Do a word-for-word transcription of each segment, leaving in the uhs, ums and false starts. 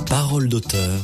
Parole d'auteur.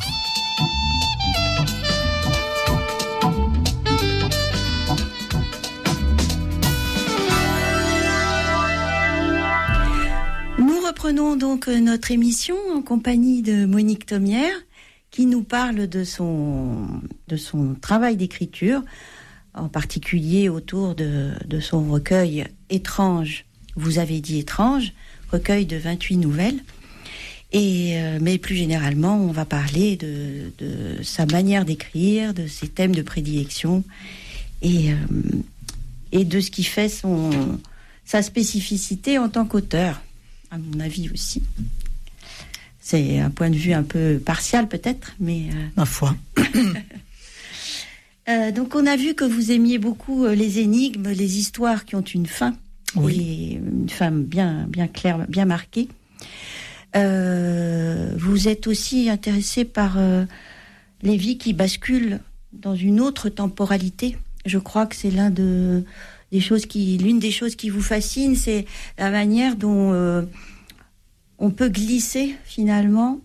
Nous reprenons donc notre émission en compagnie de Monique Thomière qui nous parle de son, de son travail d'écriture, en particulier autour de, de son recueil Étrange, vous avez dit étrange, recueil de vingt-huit nouvelles. Et, euh, mais plus généralement, on va parler de, de sa manière d'écrire, de ses thèmes de prédilection et, euh, et de ce qui fait son, sa spécificité en tant qu'auteur, à mon avis aussi. C'est un point de vue un peu partial peut-être, mais... Euh... Ma foi. euh, donc on a vu que vous aimiez beaucoup les énigmes, les histoires qui ont une fin, oui. Et une fin bien, bien claire, bien marquée. Euh, vous êtes aussi intéressé par euh, les vies qui basculent dans une autre temporalité. Je crois que c'est l'un de, des choses qui, l'une des choses qui vous fascine, c'est la manière dont euh, on peut glisser finalement,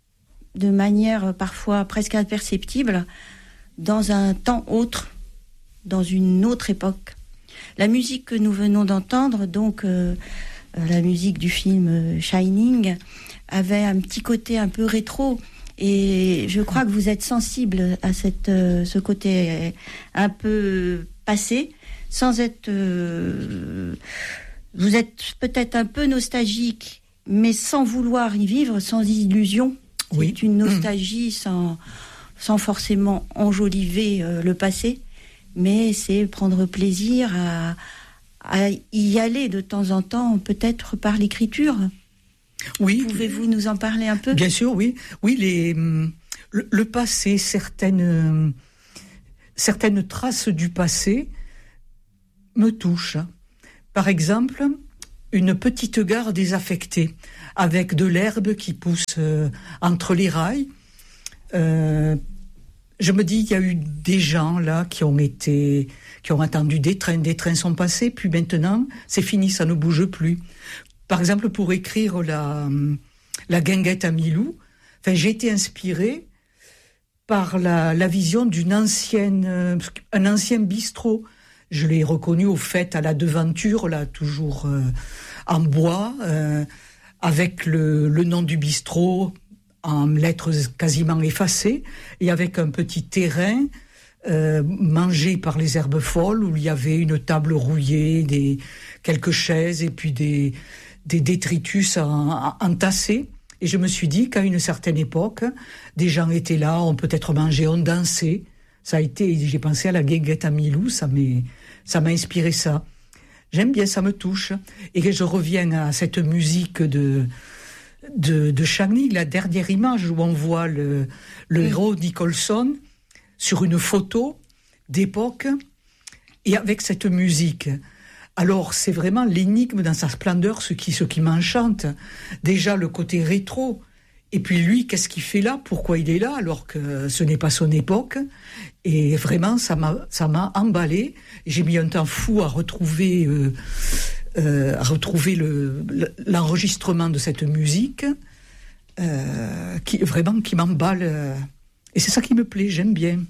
de manière parfois presque imperceptible, dans un temps autre, dans une autre époque. La musique que nous venons d'entendre, donc euh, la musique du film Shining, avait un petit côté un peu rétro. Et je crois que vous êtes sensible à cette, euh, ce côté un peu passé, sans être... Euh, vous êtes peut-être un peu nostalgique, mais sans vouloir y vivre, sans illusion. Oui. C'est une nostalgie mmh. sans, sans forcément enjoliver euh, le passé, mais c'est prendre plaisir à, à y aller de temps en temps, peut-être par l'écriture. Oui. Pouvez-vous nous en parler un peu ? Bien sûr, oui. Oui, les, le, le passé, certaines, certaines traces du passé me touchent. Par exemple, une petite gare désaffectée, avec de l'herbe qui pousse euh, entre les rails. Euh, je me dis, il y a eu des gens là qui ont été, qui ont attendu des trains, des trains sont passés, puis maintenant, c'est fini, ça ne bouge plus. Par exemple, pour écrire la, la guinguette à Milou, enfin, j'ai été inspirée par la, la vision d'une ancienne, euh, un ancien bistrot. Je l'ai reconnu au fait à la devanture, là, toujours euh, en bois, euh, avec le, le nom du bistrot en lettres quasiment effacées, et avec un petit terrain euh, mangé par les herbes folles, où il y avait une table rouillée, des, quelques chaises, et puis des, des détritus en, en, entassés. Et je me suis dit qu'à une certaine époque, des gens étaient là, ont peut-être mangé, ont dansé. Ça a été, j'ai pensé à la guinguette à Milou, ça m'a, ça m'a inspiré ça. J'aime bien, ça me touche. Et que je reviens à cette musique de, de, de Shining, la dernière image où on voit le, le héros Nicholson sur une photo d'époque et avec cette musique. Alors, c'est vraiment l'énigme dans sa splendeur, ce qui, ce qui m'enchante. Déjà, le côté rétro. Et puis lui, qu'est-ce qu'il fait là ? Pourquoi il est là alors que ce n'est pas son époque ? Et vraiment, ça m'a, ça m'a emballé. J'ai mis un temps fou à retrouver, euh, euh, à retrouver le, l'enregistrement de cette musique, euh, qui vraiment qui m'emballe. Euh, et c'est ça qui me plaît. J'aime bien.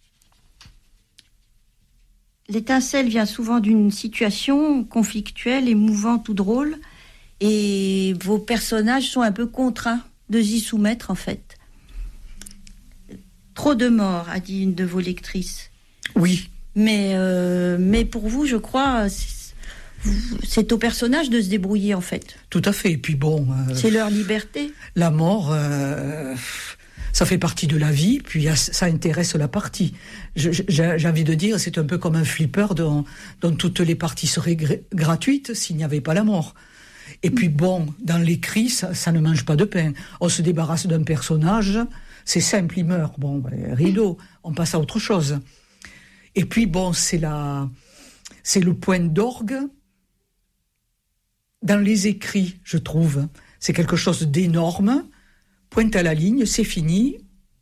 L'étincelle vient souvent d'une situation conflictuelle, émouvante ou drôle, et vos personnages sont un peu contraints de s'y soumettre, en fait. Trop de morts, a dit une de vos lectrices. Oui. Mais, euh, mais pour vous, je crois, c'est, c'est aux personnages de se débrouiller, en fait. Tout à fait. Et puis bon... Euh, c'est leur liberté. La mort, euh, ça fait partie de la vie, puis ça intéresse la partie. Je, j'ai, j'ai envie de dire, c'est un peu comme un flipper dont, dont toutes les parties seraient gr- gratuites s'il n'y avait pas la mort. Et puis bon, dans l'écrit, ça, ça ne mange pas de pain. On se débarrasse d'un personnage, c'est simple, il meurt. Bon, ben, rideau, on passe à autre chose. Et puis bon, c'est la, c'est le point d'orgue dans les écrits, je trouve. C'est quelque chose d'énorme, pointe à la ligne, c'est fini.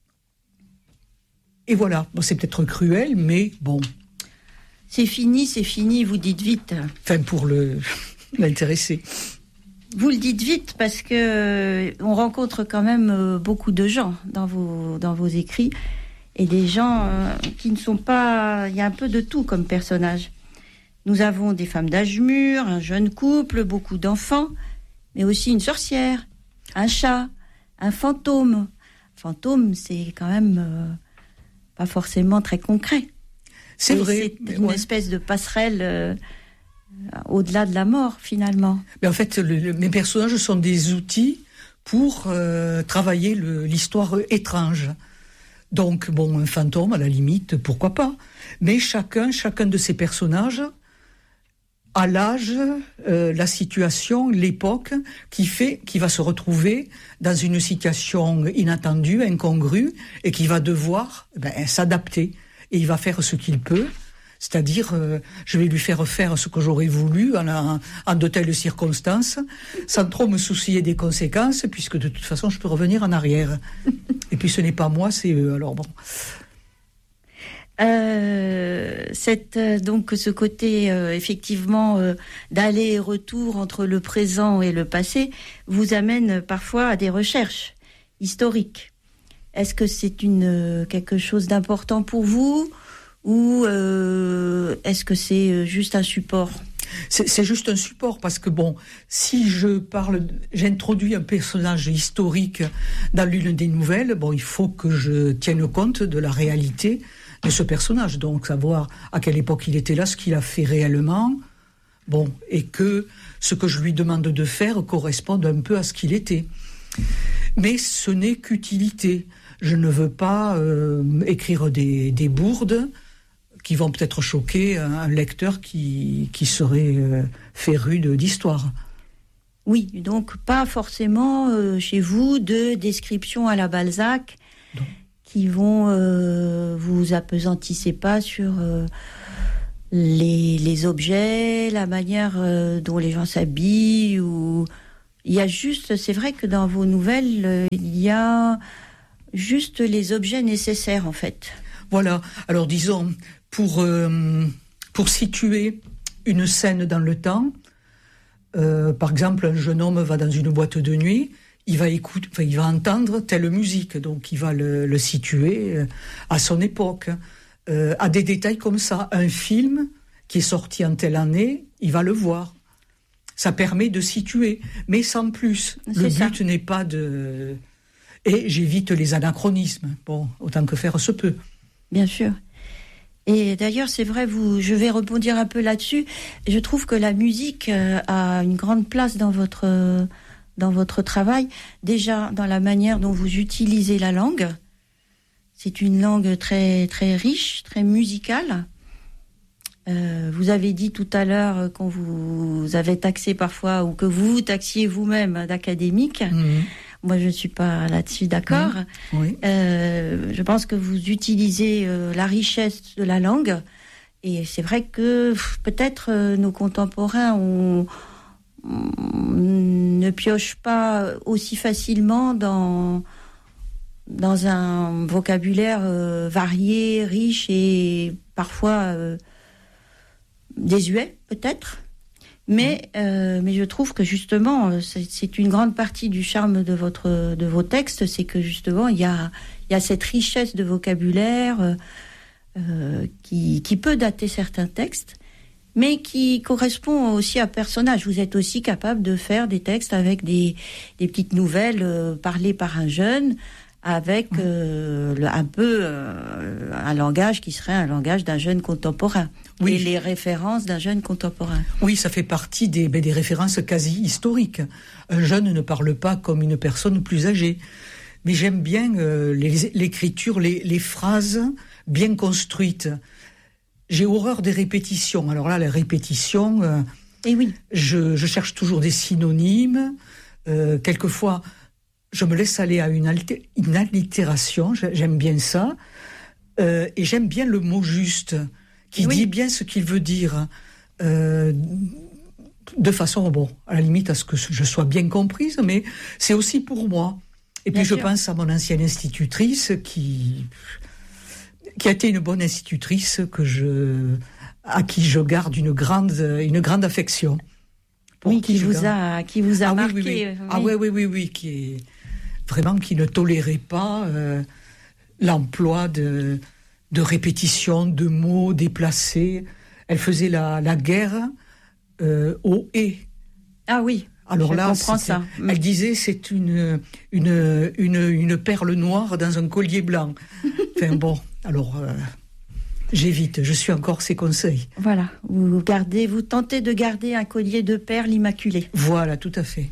Et voilà, bon, c'est peut-être cruel, mais bon. C'est fini, c'est fini, vous dites vite. Enfin, pour le, l'intéressé. Vous le dites vite parce que euh, on rencontre quand même euh, beaucoup de gens dans vos dans vos écrits et des gens euh, qui ne sont pas. Il y a un peu de tout comme personnage. Nous avons des femmes d'âge mûr, un jeune couple, beaucoup d'enfants, mais aussi une sorcière, un chat, un fantôme. Fantôme, c'est quand même euh, pas forcément très concret. C'est et vrai. C'est une ouais. espèce de passerelle. Euh, au-delà de la mort, finalement. Mais en fait, le, le, mes personnages sont des outils pour euh, travailler le, l'histoire étrange. Donc, bon, un fantôme, à la limite, pourquoi pas. Mais chacun, chacun de ces personnages a l'âge, euh, la situation, l'époque, qui fait, qui va se retrouver dans une situation inattendue, incongrue, et qui va devoir ben, s'adapter. Et il va faire ce qu'il peut. C'est-à-dire, euh, je vais lui faire faire ce que j'aurais voulu en, en, en de telles circonstances, sans trop me soucier des conséquences, puisque de toute façon, je peux revenir en arrière. Et puis, ce n'est pas moi, c'est eux. Alors bon. Euh, cette, donc, ce côté, euh, effectivement, euh, d'aller et retour entre le présent et le passé, vous amène parfois à des recherches historiques. Est-ce que c'est une, quelque chose d'important pour vous ? Ou euh, est-ce que c'est juste un support ? c'est, c'est juste un support, parce que bon, si je parle, j'introduis un personnage historique dans l'une des nouvelles, bon, il faut que je tienne compte de la réalité de ce personnage, donc savoir à quelle époque il était là, ce qu'il a fait réellement, bon, et que ce que je lui demande de faire corresponde un peu à ce qu'il était. Mais ce n'est qu'utilité. Je ne veux pas euh, écrire des, des bourdes qui vont peut-être choquer un lecteur qui, qui serait euh, féru de, d'histoire. Oui, donc pas forcément euh, chez vous de descriptions à la Balzac non. qui vont euh, vous appesantissez pas sur euh, les, les objets, la manière euh, dont les gens s'habillent. Ou... Il y a juste, c'est vrai que dans vos nouvelles, euh, il y a juste les objets nécessaires en fait. Voilà, alors disons... Pour, euh, pour situer une scène dans le temps, euh, par exemple, un jeune homme va dans une boîte de nuit, il va écouter, enfin, il va entendre telle musique, donc il va le, le situer à son époque, euh, à des détails comme ça. Un film qui est sorti en telle année, il va le voir. Ça permet de situer, mais sans plus. C'est le but ça. N'est pas de... Et j'évite les anachronismes, bon, autant que faire se peut. Bien sûr. Et d'ailleurs, c'est vrai, vous, je vais rebondir un peu là-dessus. Je trouve que la musique euh, a une grande place dans votre euh, dans votre travail. Déjà, dans la manière dont vous utilisez la langue. C'est une langue très très riche, très musicale. Euh, vous avez dit tout à l'heure qu'on vous avez taxé parfois, ou que vous vous taxiez vous-même d'académique. Mmh. Moi, je ne suis pas là-dessus d'accord. Mmh. Oui. Euh, je pense que vous utilisez euh, la richesse de la langue. Et c'est vrai que pff, peut-être euh, nos contemporains on, on ne piochent pas aussi facilement dans, dans un vocabulaire euh, varié, riche et parfois euh, désuet, peut-être. Mais, euh, mais je trouve que justement, c'est, c'est une grande partie du charme de votre, de vos textes, c'est que justement, il y a, il y a cette richesse de vocabulaire euh, qui, qui peut dater certains textes, mais qui correspond aussi à personnage. Vous êtes aussi capable de faire des textes avec des, des petites nouvelles euh, parlées par un jeune, avec euh, le, un peu euh, un langage qui serait un langage d'un jeune contemporain. Oui. Et les références d'un jeune contemporain. Oui, ça fait partie des, ben, des références quasi historiques. Un jeune ne parle pas comme une personne plus âgée. Mais j'aime bien euh, les, l'écriture, les, les phrases bien construites. J'ai horreur des répétitions. Alors là, les répétitions... Euh, Et oui. Je, je cherche toujours des synonymes. Euh, quelquefois... Je me laisse aller à une, alté- une allitération, j'aime bien ça, euh, et j'aime bien le mot juste, qui oui. dit bien ce qu'il veut dire, euh, de façon, bon, à la limite à ce que je sois bien comprise, mais c'est aussi pour moi. Et puis bien je sûr. Pense à mon ancienne institutrice, qui, qui a été une bonne institutrice, que je, à qui je garde une grande, une grande affection. Pour oui, qui, qui vous a, qui vous a ah, marqué. Oui, oui, oui. Oui. Ah oui, oui, oui, oui, qui est vraiment qui ne tolérait pas euh, l'emploi de, de répétitions, de mots déplacés. Elle faisait la, la guerre euh, au et. Ah oui. Alors je là, comprends ça. Elle disait c'est une, une, une, une perle noire dans un collier blanc. Enfin bon, alors euh, j'évite, je suis encore ses conseils. Voilà, vous gardez, vous tentez de garder un collier de perles immaculé. Voilà, tout à fait.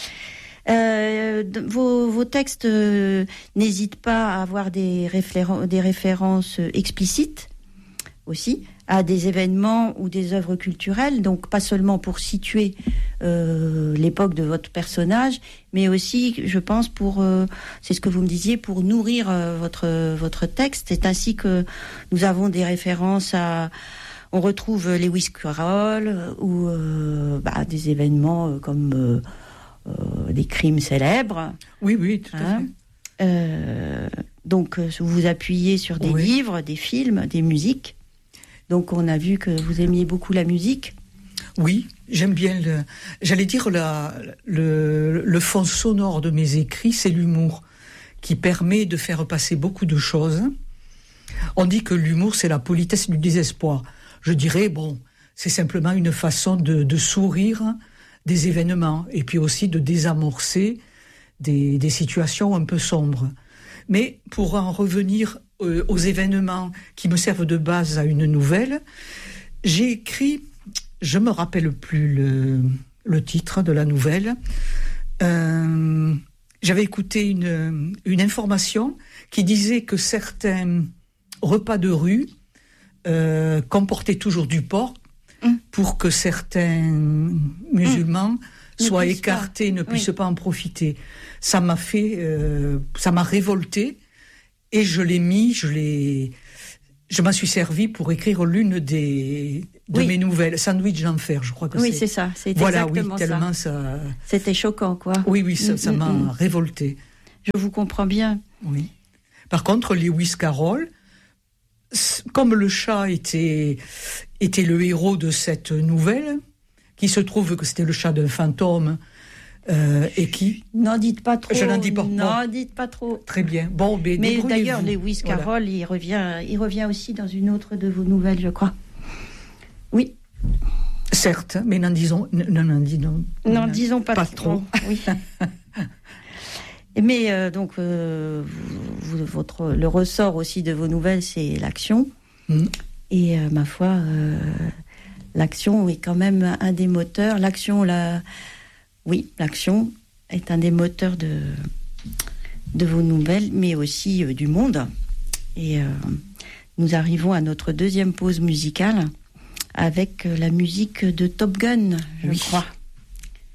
Euh, vos, vos textes euh, n'hésitent pas à avoir des, référen- des références explicites aussi à des événements ou des œuvres culturelles, donc pas seulement pour situer euh, l'époque de votre personnage, mais aussi, je pense, pour, euh, c'est ce que vous me disiez, pour nourrir euh, votre, votre texte. C'est ainsi que nous avons des références à... On retrouve Lewis Carroll ou euh, bah, des événements euh, comme euh, euh, des crimes célèbres. Oui, oui, tout à hein. fait. Euh, donc, vous vous appuyez sur des oui. livres, des films, des musiques. Donc, on a vu que vous aimiez beaucoup la musique. Oui, j'aime bien le... J'allais dire, la, le, le fond sonore de mes écrits, c'est l'humour, qui permet de faire passer beaucoup de choses. On dit que l'humour, c'est la politesse du désespoir. Je dirais, bon, c'est simplement une façon de, de sourire des événements, et puis aussi de désamorcer des, des situations un peu sombres. Mais pour en revenir euh, aux événements qui me servent de base à une nouvelle, j'ai écrit, je me rappelle plus le, le titre de la nouvelle, euh, j'avais écouté une, une information qui disait que certains repas de rue euh, comportaient toujours du porc mmh. pour que certains musulmans mmh. soient écartés, pas. ne puissent oui. pas en profiter. Ça m'a fait, euh, ça m'a révolté et je l'ai mis, je l'ai, je m'en suis servi pour écrire l'une des de oui. mes nouvelles, Sandwich d'enfer, je crois que oui, c'est. c'est ça, c'est voilà, exactement oui, tellement ça. ça. C'était choquant, quoi. Oui, oui, ça, ça m'a mmh. révolté. Je vous comprends bien. Oui. Par contre, Lewis Carroll, comme le chat était était le héros de cette nouvelle, qui se trouve que c'était le chat d'un fantôme. Euh, et qui N'en dites pas trop. Je n'en dis pas. N'en bon. dites pas trop. Très bien. Bon, mais, mais d'ailleurs, Lewis Carroll, voilà. il revient, il revient aussi dans une autre de vos nouvelles, je crois. Oui. Certes, mais n'en disons, n'en, n'en disons, n'en disons pas, pas trop. trop. Oui. Mais euh, donc, euh, vous, votre le ressort aussi de vos nouvelles, c'est l'action. Mmh. Et euh, ma foi, euh, l'action est quand même un des moteurs. L'action, la Oui, l'action est un des moteurs de, de vos nouvelles, mais aussi euh, du monde. Et euh, nous arrivons à notre deuxième pause musicale avec euh, la musique de Top Gun, je oui. crois.